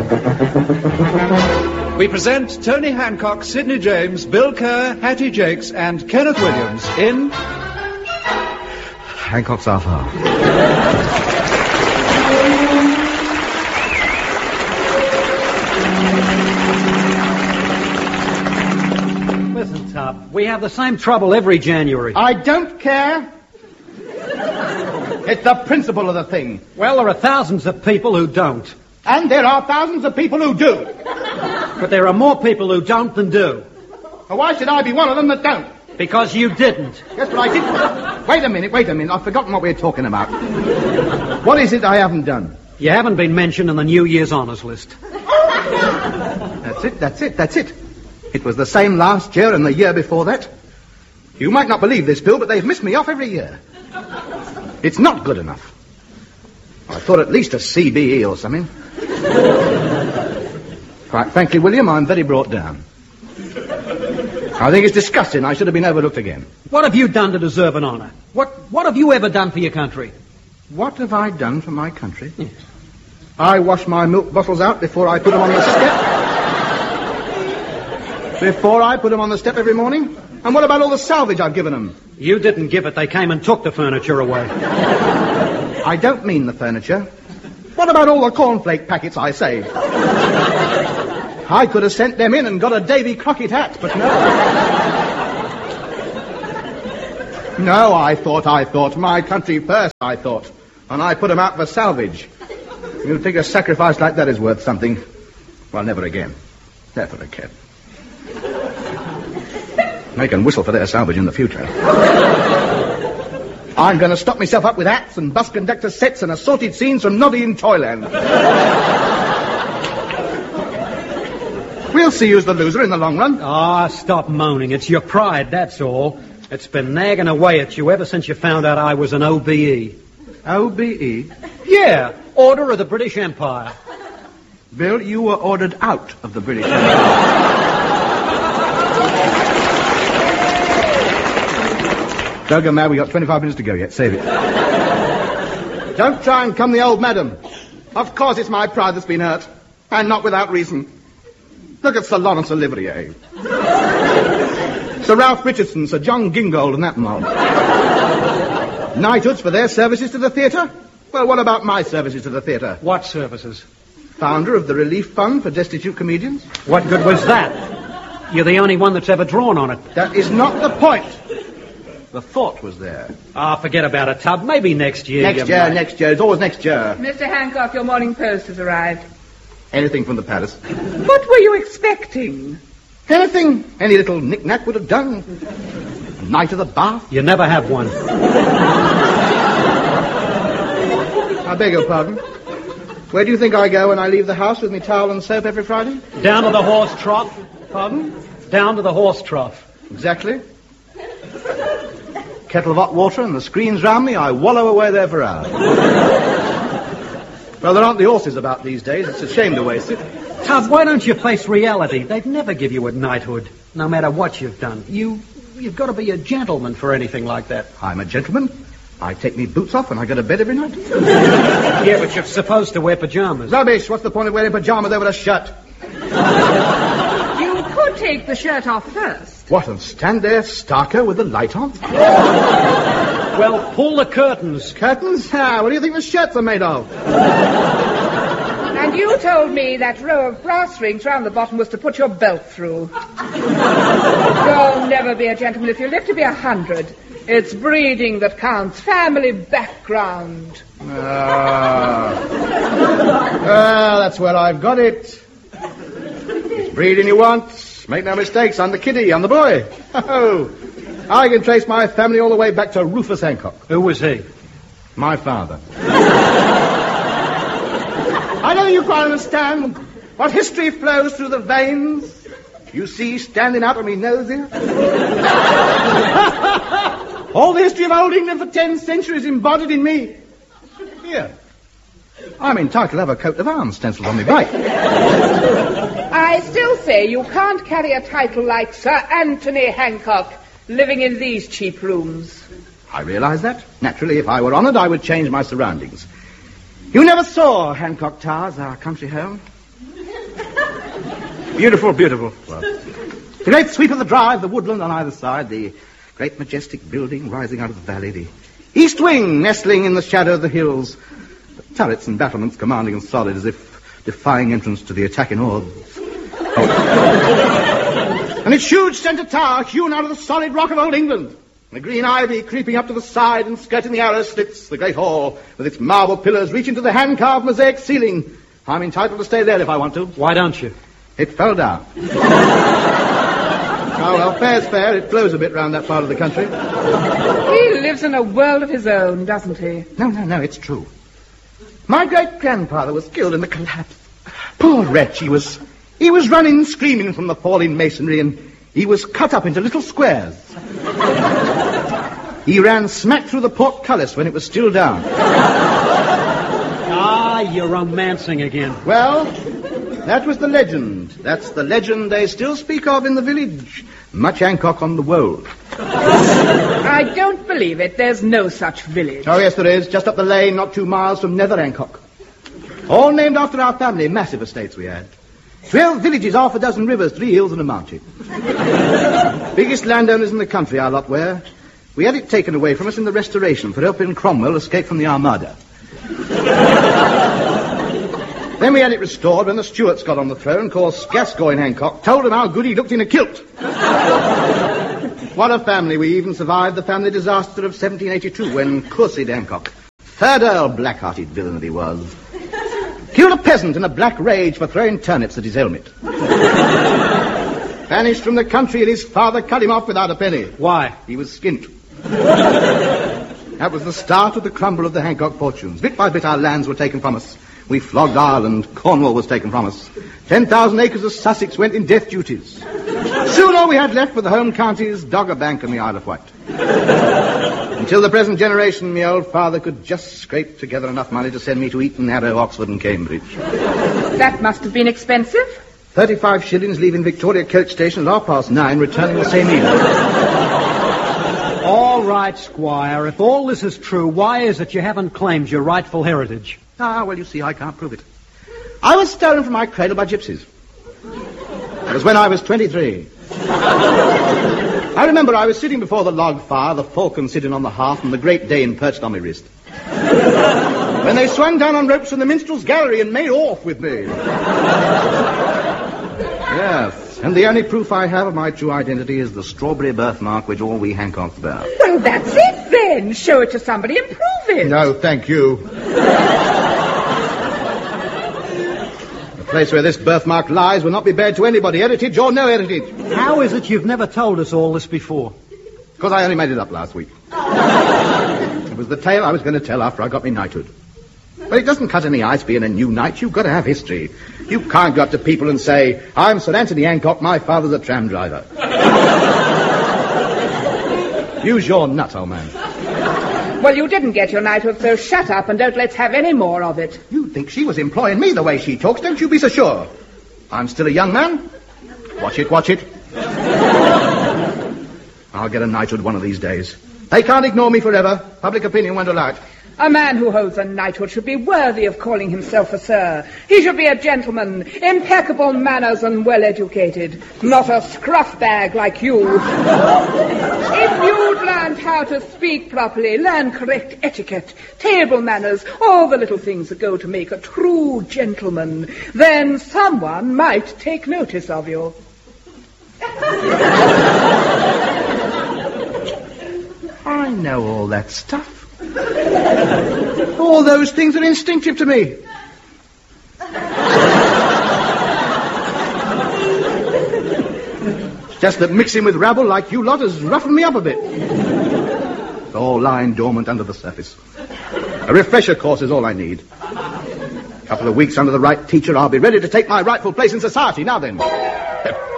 We present Tony Hancock, Sidney James, Bill Kerr, Hattie Jakes, and Kenneth Williams in Hancock's Half Hour. Listen, Top, we have the same trouble every January. I don't care. It's the principle of the thing. Well, there are thousands of people who don't. And there are thousands of people who do. But there are more people who don't than do. Well, why should I be one of them that don't? Because you didn't. Yes, but I did. Wait a minute. I've forgotten what we're talking about. What is it I haven't done? You haven't been mentioned in the New Year's honours list. That's it. It was the same last year and the year before that. You might not believe this, Bill, but they've missed me off every year. It's not good enough. I thought at least a CBE or something. Quite frankly, William, I'm very brought down. I think it's disgusting. I should have been overlooked again. What have you done to deserve an honour? What have you ever done for your country? What have I done for my country? Yes. I wash my milk bottles out before I put them on the step. Before I put them on the step every morning. And what about all the salvage I've given them? You didn't give it. They came and took the furniture away. I don't mean the furniture. What about all the cornflake packets I saved? I could have sent them in and got a Davy Crockett hat, but no. No, I thought. My country first, I thought. And I put them out for salvage. You think a sacrifice like that is worth something? Well, never again. Never again. They can whistle for their salvage in the future. I'm going to stop myself up with hats and bus conductor sets and assorted scenes from Noddy in Toyland. We'll see who's the loser in the long run. Stop moaning. It's your pride, that's all. It's been nagging away at you ever since you found out I was an OBE. OBE? Yeah, Order of the British Empire. Bill, you were ordered out of the British Empire. Don't go mad, we got 25 minutes to go yet. Save it. Don't try and come the old madam. Of course it's my pride that's been hurt. And not without reason. Look at Sir Lawrence Olivier. Sir Ralph Richardson, Sir John Gingold and that mob. Knighthoods for their services to the theatre? Well, what about my services to the theatre? What services? Founder of the Relief Fund for Destitute Comedians. What good was that? You're the only one that's ever drawn on it. That is not the point. The thought was there. Forget about it, Tub. Maybe next year. Next year. It's always next year. Mr. Hancock, your morning post has arrived. Anything from the palace. What were you expecting? Anything. Any little knick-knack would have done. A Knight of the Bath. You never have one. I beg your pardon. Where do you think I go when I leave the house with me towel and soap every Friday? Down to the horse trough. Pardon? Down to the horse trough. Exactly. Kettle of hot water and the screens round me, I wallow away there for hours. Well, there aren't the horses about these days. It's a shame to waste it. Tub, why don't you face reality? They'd never give you a knighthood, no matter what you've done. You've got to be a gentleman for anything like that. I'm a gentleman. I take me boots off and I go to bed every night. Yeah, but you're supposed to wear pajamas. Rubbish. What's the point of wearing pajamas over a shirt? You could take the shirt off first. What, and stand there starker with the light on? Well, pull the curtains. Curtains? What do you think the shirts are made of? And you told me that row of brass rings round the bottom was to put your belt through. You'll never be a gentleman if you live to be 100. It's breeding that counts. Family background. That's where I've got it. It's breeding you want. Make no mistakes, I'm the kiddie, I'm the boy. Oh, I can trace my family all the way back to Rufus Hancock. Who was he? My father. I don't think you quite understand what history flows through the veins. You see standing out of me nose here? All the history of old England for 10 centuries embodied in me. Here. I'm entitled to have a coat of arms stenciled on my bike. I still say you can't carry a title like Sir Anthony Hancock living in these cheap rooms. I realise that. Naturally, if I were honoured, I would change my surroundings. You never saw Hancock Towers, our country home. Beautiful, beautiful. Well, the great sweep of the drive, the woodland on either side, the great majestic building rising out of the valley, the east wing nestling in the shadow of the hills, the turrets and battlements commanding and solid as if defying entrance to the attacking hordes. And its huge centre tower hewn out of the solid rock of old England. The green ivy creeping up to the side and skirting the arrow slits, the great hall with its marble pillars reaching to the hand-carved mosaic ceiling. I'm entitled to stay there if I want to. Why don't you? It fell down. Oh, well, fair's fair. It blows a bit round that part of the country. He lives in a world of his own, doesn't he? No, it's true. My great-grandfather was killed in the collapse. Poor wretch, he was running, screaming from the falling masonry, and he was cut up into little squares. He ran smack through the portcullis when it was still down. Ah, you're romancing again. Well, that was the legend. That's the legend they still speak of in the village. Much Hancock on the Wold. I don't believe it. There's no such village. Oh, yes, there is. Just up the lane, not 2 miles from Nether Hancock. All named after our family. Massive estates we had. 12 villages, half a dozen rivers, 3 hills and a mountain. Biggest landowners in the country, our lot were. We had it taken away from us in the Restoration for helping Cromwell escape from the Armada. Then we had it restored when the Stuarts got on the throne, called Gascoigne Hancock, told him how good he looked in a kilt. What a family. We even survived the family disaster of 1782 when Courcid Hancock, 3rd Earl, black-hearted villain that he was, killed a peasant in a black rage for throwing turnips at his helmet. Banished from the country, and his father cut him off without a penny. Why? He was skint. That was the start of the crumble of the Hancock fortunes. Bit by bit our lands were taken from us. We flogged Ireland. Cornwall was taken from us. 10,000 acres of Sussex went in death duties. Soon all we had left were the home counties, Doggerbank and the Isle of Wight. Until the present generation, my old father could just scrape together enough money to send me to Eton, Harrow, Oxford and Cambridge. That must have been expensive. 35 shillings leaving Victoria coach station at 9:30, returning the same evening. All right, Squire. If all this is true, why is it you haven't claimed your rightful heritage? Ah, well, you see, I can't prove it. I was stolen from my cradle by gypsies. It was when I was 23. I remember I was sitting before the log fire, the falcon sitting on the hearth, and the Great Dane perched on my wrist. When they swung down on ropes from the minstrel's gallery and made off with me. Yes, and the only proof I have of my true identity is the strawberry birthmark which all we Hancocks bear. Well, that's it then. Show it to somebody and prove it. No, thank you. The place where this birthmark lies will not be bared to anybody, heritage or no heritage. How is it you've never told us all this before? Because I only made it up last week. It was the tale I was going to tell after I got my knighthood. But it doesn't cut any ice being a new knight. You've got to have history. You can't go up to people and say, I'm Sir Anthony Hancock, my father's a tram driver. Use your nut, old man. Well, you didn't get your knighthood, so shut up and don't let's have any more of it. You think she was employing me the way she talks, don't you be so sure. I'm still a young man. Watch it, watch it. I'll get a knighthood one of these days. They can't ignore me forever. Public opinion won't allow it. A man who holds a knighthood should be worthy of calling himself a sir. He should be a gentleman, impeccable manners and well-educated, not a scruff bag like you. If you'd learned how to speak properly, learn correct etiquette, table manners, all the little things that go to make a true gentleman, then someone might take notice of you. I know all that stuff. All those things are instinctive to me. It's just that mixing with rabble like you lot has roughened me up a bit. It's all lying dormant under the surface. A refresher course is all I need. A couple of weeks under the right teacher, I'll be ready to take my rightful place in society. Now then.